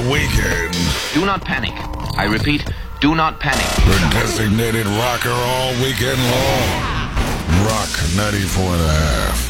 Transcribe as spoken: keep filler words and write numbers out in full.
weekend. Do not panic. I repeat, do not panic. The designated rocker all weekend long. Rock ninety-four and a half.